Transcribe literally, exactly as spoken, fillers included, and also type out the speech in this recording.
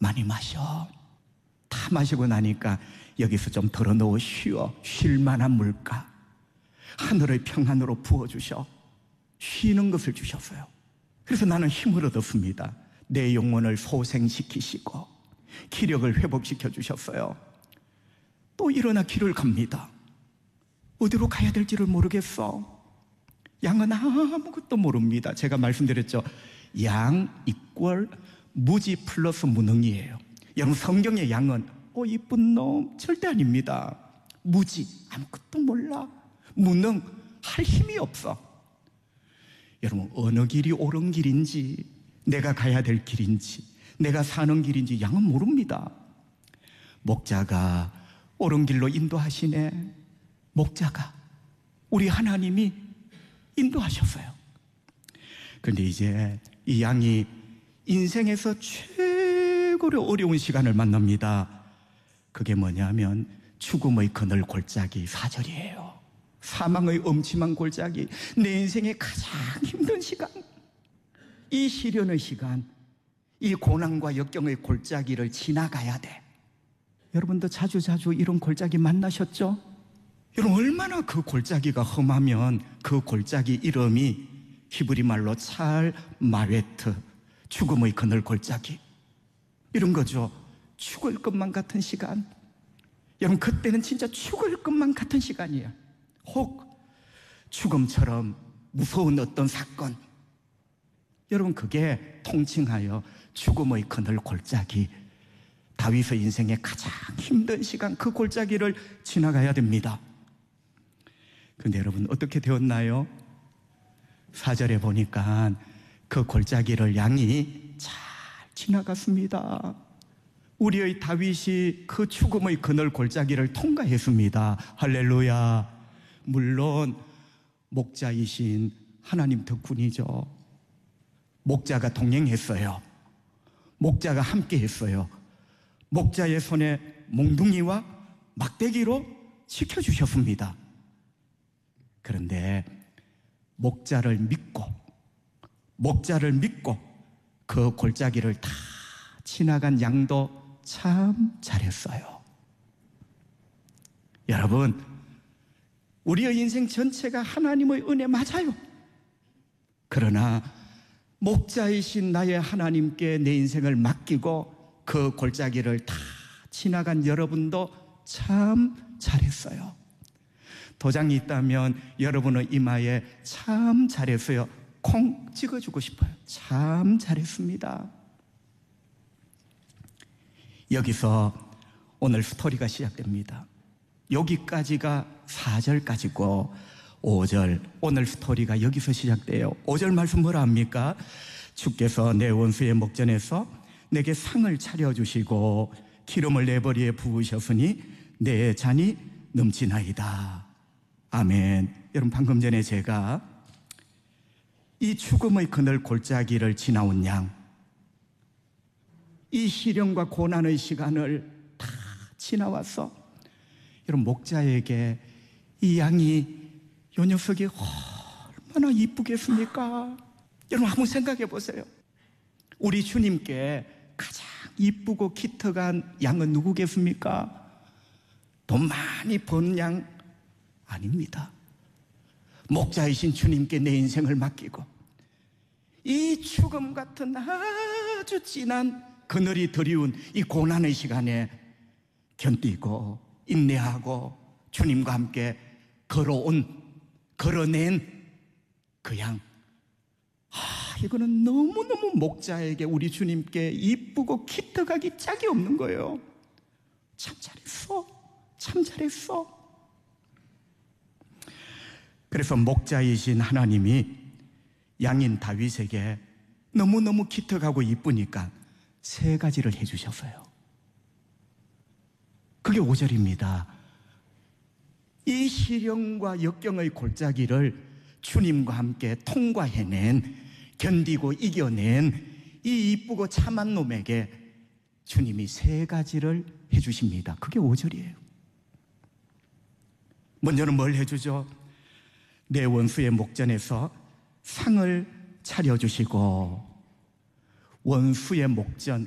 많이 마셔. 다 마시고 나니까 여기서 좀 덜어놓어 쉬어. 쉴 만한 물가 하늘의 평안으로 부어주셔. 쉬는 것을 주셨어요. 그래서 나는 힘을 얻었습니다. 내 영혼을 소생시키시고 기력을 회복시켜 주셨어요. 또 일어나 길을 갑니다. 어디로 가야 될지를 모르겠어. 양은 아무것도 모릅니다. 제가 말씀드렸죠. 양 이꼴 무지 플러스 무능이에요. 여러분, 성경의 양은 어 이쁜 놈 절대 아닙니다. 무지, 아무것도 몰라. 무능, 할 힘이 없어. 여러분, 어느 길이 옳은 길인지, 내가 가야 될 길인지, 내가 사는 길인지 양은 모릅니다. 목자가 옳은 길로 인도하시네. 목자가, 우리 하나님이 인도하셨어요. 그런데 이제 이 양이 인생에서 최고로 어려운 시간을 만납니다. 그게 뭐냐면 죽음의 그늘 골짜기 사 절이에요. 사망의 엄침한 골짜기, 내 인생의 가장 힘든 시간, 이 시련의 시간, 이 고난과 역경의 골짜기를 지나가야 돼. 여러분도 자주자주 이런 골짜기 만나셨죠? 여러분, 얼마나 그 골짜기가 험하면 그 골짜기 이름이 히브리 말로 찰 마웨트, 죽음의 그늘 골짜기, 이런 거죠. 죽을 것만 같은 시간. 여러분, 그때는 진짜 죽을 것만 같은 시간이에요. 혹 죽음처럼 무서운 어떤 사건, 여러분, 그게 통칭하여 죽음의 그늘 골짜기, 다윗의 인생의 가장 힘든 시간, 그 골짜기를 지나가야 됩니다. 그런데 여러분, 어떻게 되었나요? 사 절에 보니까 그 골짜기를 양이 잘 지나갔습니다. 우리의 다윗이 그 죽음의 그늘 골짜기를 통과했습니다. 할렐루야. 물론 목자이신 하나님 덕분이죠. 목자가 동행했어요. 목자가 함께 했어요. 목자의 손에 몽둥이와 막대기로 지켜주셨습니다. 그런데 목자를 믿고 목자를 믿고 그 골짜기를 다 지나간 양도 참 잘했어요. 여러분, 우리의 인생 전체가 하나님의 은혜 맞아요. 그러나 목자이신 나의 하나님께 내 인생을 맡기고 그 골짜기를 다 지나간 여러분도 참 잘했어요. 도장이 있다면 여러분의 이마에 참 잘했어요 콩 찍어주고 싶어요. 참 잘했습니다. 여기서 오늘 스토리가 시작됩니다. 여기까지가 사 절까지고 오 절, 오늘 스토리가 여기서 시작돼요. 오 절 말씀 뭐라 합니까? 주께서 내 원수의 목전에서 내게 상을 차려주시고 기름을 내 머리에 부으셨으니 내 잔이 넘치나이다. 아멘. 여러분, 방금 전에 제가 이 죽음의 그늘 골짜기를 지나온 양, 이 시련과 고난의 시간을 다 지나와서 여러분, 목자에게 이 양이, 요 녀석이 얼마나 이쁘겠습니까? 여러분, 한번 생각해 보세요. 우리 주님께 가장 이쁘고 기특한 양은 누구겠습니까? 돈 많이 번 양 아닙니다. 목자이신 주님께 내 인생을 맡기고 이 죽음 같은 아주 진한 그늘이 드리운 이 고난의 시간에 견디고 인내하고 주님과 함께 걸어온, 걸어낸 그 양. 아, 이거는 너무너무 목자에게, 우리 주님께 이쁘고 기특하기 짝이 없는 거예요. 참 잘했어. 참 잘했어. 그래서 목자이신 하나님이 양인 다윗에게 너무너무 기특하고 이쁘니까 세 가지를 해주셨어요. 그게 오 절입니다. 이 시련과 역경의 골짜기를 주님과 함께 통과해낸, 견디고 이겨낸 이 이쁘고 참한 놈에게 주님이 세 가지를 해주십니다. 그게 오 절이에요. 먼저는 뭘 해주죠? 내 원수의 목전에서 상을 차려주시고, 원수의 목전,